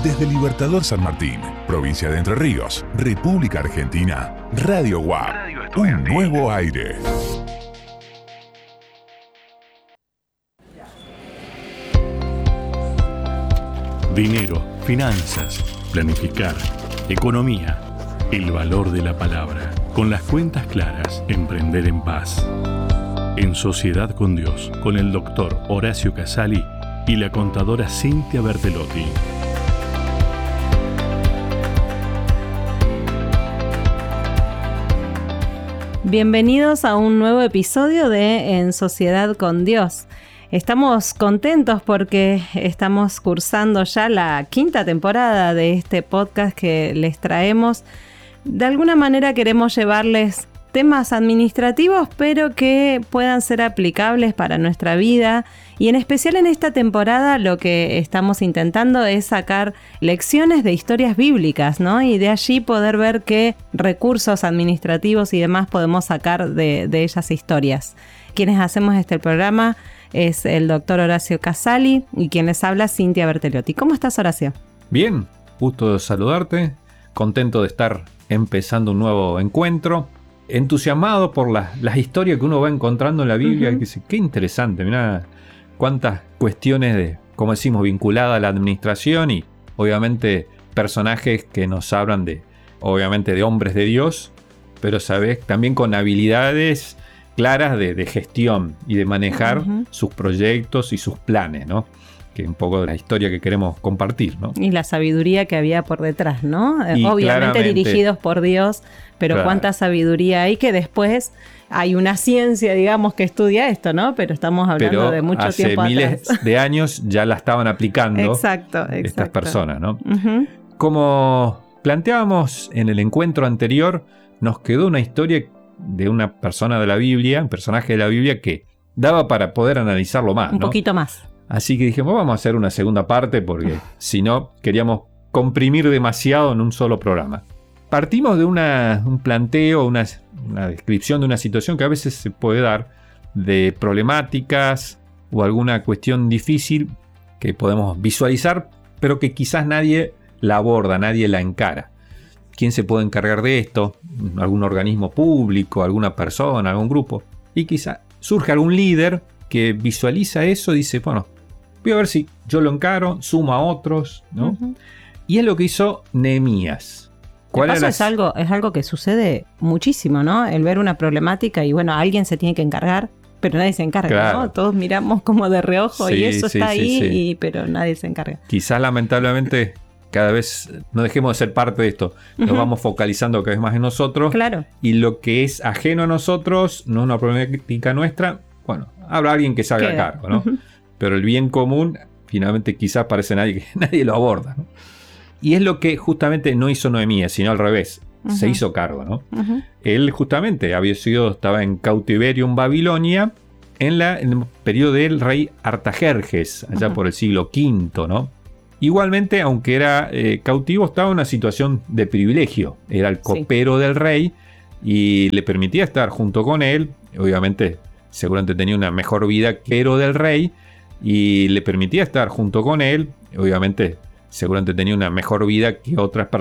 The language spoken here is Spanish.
Desde Libertador San Martín, provincia de Entre Ríos, República Argentina, Radio UAP, un nuevo aire. Dinero, finanzas, planificar, economía, el valor de la palabra. Con las cuentas claras, emprender en paz. En Sociedad con Dios, con el doctor Horacio Casali y la contadora Cintia Bertelotti. Bienvenidos a un nuevo episodio de En Sociedad con Dios. Estamos contentos porque estamos cursando ya la 5ª temporada de este podcast que les traemos. De alguna manera queremos llevarles temas administrativos, pero que puedan ser aplicables para nuestra vida. Y en especial en esta temporada lo que estamos intentando es sacar lecciones de historias bíblicas, ¿no? Y de allí poder ver qué recursos administrativos y demás podemos sacar de esas historias. Quienes hacemos este programa es el doctor Horacio Casali y quien les habla, Cintia Bertelotti. ¿Cómo estás, Horacio? Bien, gusto de saludarte, contento de estar empezando un nuevo encuentro, entusiasmado por las historias que uno va encontrando en la Biblia. Que dice, qué interesante, mirá cuántas cuestiones como decimos, vinculadas a la administración y obviamente personajes que nos hablan de hombres de Dios, pero sabes, también con habilidades claras de gestión y de manejar sus proyectos y sus planes, ¿no? Que es un poco de la historia que queremos compartir, ¿no? Y la sabiduría que había por detrás, ¿no? Obviamente dirigidos por Dios, pero claro, cuánta sabiduría hay, que después hay una ciencia, digamos, que estudia esto, ¿no? Pero estamos hablando de mucho tiempo atrás. Hace miles de años ya la estaban aplicando estas personas, ¿no? Como planteábamos en el encuentro anterior, nos quedó una historia de una persona de la Biblia, un personaje de la Biblia que daba para poder analizarlo más, ¿no? Un poquito más. Así que dijimos, vamos a hacer una segunda parte porque si no, queríamos comprimir demasiado en un solo programa. Partimos de un planteo, una descripción de una situación que a veces se puede dar, de problemáticas o alguna cuestión difícil que podemos visualizar, pero que quizás nadie la aborda, nadie la encara. ¿Quién se puede encargar de esto? ¿Algún organismo público, alguna persona, algún grupo? Y quizás surge algún líder que visualiza eso y dice, bueno, voy a ver si yo lo encaro, sumo a otros, ¿no? Y es lo que hizo Nehemías. Es algo que sucede muchísimo, ¿no? El ver una problemática y bueno, alguien se tiene que encargar, pero nadie se encarga, claro, ¿no? Todos miramos como de reojo y eso está ahí, pero nadie se encarga. Quizás lamentablemente cada vez no dejemos de ser parte de esto. Nos vamos focalizando cada vez más en nosotros. Claro. Y lo que es ajeno a nosotros, no una problemática nuestra, bueno, habrá alguien que salga a cargo, ¿no? Pero el bien común, finalmente quizás parece que nadie lo aborda, ¿no? Y es lo que justamente no hizo Nehemías, sino al revés. Se hizo cargo, ¿no? Él justamente estaba en cautiverio en Babilonia en el periodo del rey Artajerjes, allá por el siglo V, ¿no? Igualmente, aunque era cautivo, estaba en una situación de privilegio. Era el copero del rey y le permitía estar junto con él. Obviamente, seguramente tenía una mejor vida que el del rey y le permitía estar junto con él. Obviamente, seguramente tenía una mejor vida que otras personas